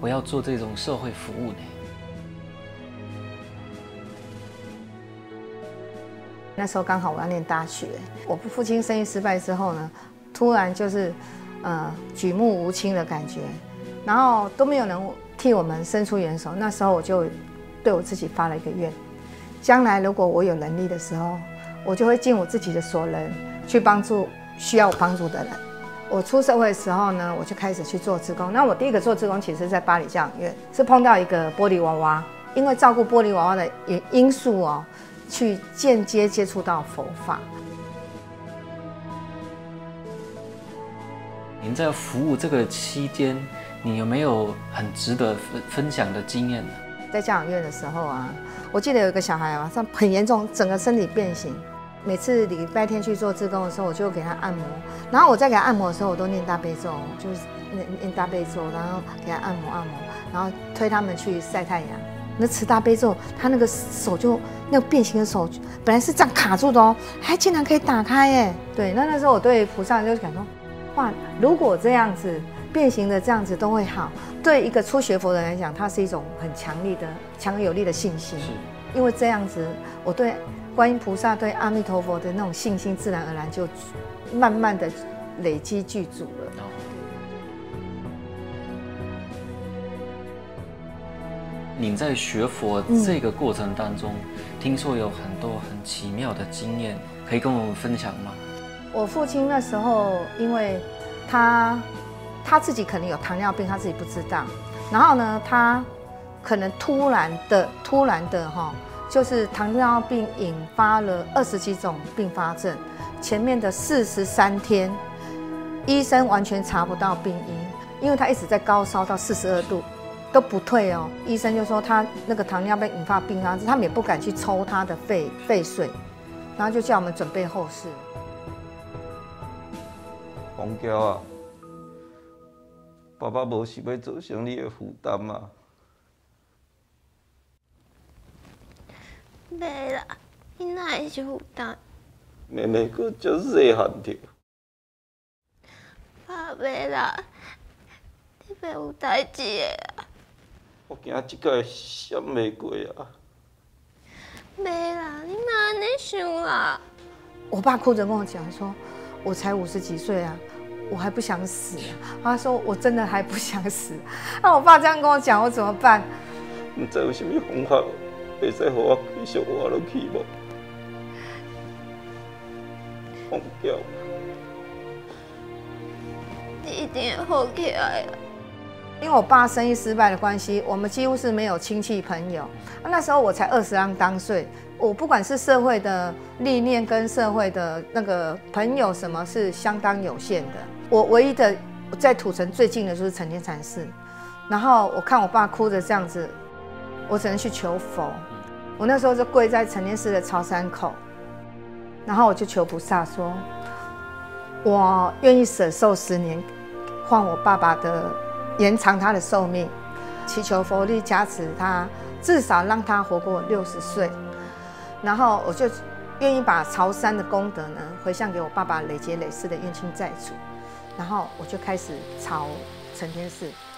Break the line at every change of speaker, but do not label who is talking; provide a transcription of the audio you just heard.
我要做这种社会服务呢？
那时候刚好我要念大学，我父亲生意失败之后呢，突然就是举目无亲的感觉，然后都没有人替我们伸出援手。那时候我就对我自己发了一个愿，将来如果我有能力的时候，我就会尽我自己的所能去帮助需要我帮助的人。我出社会的时候呢，我就开始去做志工。那我第一个做志工其实是在巴黎教养院，是碰到一个玻璃娃娃，因为照顾玻璃娃娃的因素哦，去间接接触到佛法。
您在服务这个期间，你有没有很值得分享的经验呢？
在教养院的时候啊，我记得有一个小孩啊，他很严重，整个身体变形。每次礼拜天去做志工的时候，我就给他按摩。然后我在给他按摩的时候，我都念大悲咒，就是念大悲咒，然后给他按摩，然后推他们去晒太阳。那持大悲咒，他那个手就那个变形的手，本来是这样卡住的哦，还竟然可以打开耶！对，那时候我对菩萨就感说，哇，如果这样子变形的这样子都会好，对一个初学佛人来讲，它是一种很强而有力的信心。是，因为这样子，我对观音菩萨、对阿弥陀佛的那种信心，自然而然就慢慢的累积具足了。
您在学佛这个过程当中，听说有很多很奇妙的经验，可以跟我们分享吗？
我父亲那时候，因为他自己可能有糖尿病，他自己不知道。然后呢，他可能突然的哈，就是糖尿病引发了20几种并发症。前面的43天，医生完全查不到病因，因为他一直在高烧到42度。都不退哦，医生就说他那个糖尿病引发并发症，他们也不敢去抽他的肺水，然后就叫我们准备后事。
黄娇啊，爸爸无想要造成你的负担啊。
袂啦，你哪会是负担？
妹妹阁足细汉着。
爸袂啦，你袂有代志的啦。
我惊即个闪袂过啊！
袂啦，你哪安尼想啦？
我爸哭着跟我讲说：“我才50几岁啊，我还不想死啊。”他说：“我真的还不想死。”那我爸这样跟我讲，我怎么办？
唔知有啥物方法，会使互我继续活落去无？放掉。
你一定会好起来的。
因为我爸生意失败的关系，我们几乎是没有亲戚朋友。那时候我才20啷当岁，我不管是社会的历练跟社会的那个朋友，什么是相当有限的。我唯一的在土城最近的就是陈天禅寺，然后我看我爸哭着这样子，我只能去求佛。我那时候就跪在陈天寺的朝山口，然后我就求菩萨说，我愿意舍寿10年，换我爸爸的。延长他的寿命，祈求佛力加持他，至少让他活过60岁。然后我就愿意把朝山的功德呢回向给我爸爸累劫累世的冤亲债主。然后我就开始朝承天寺。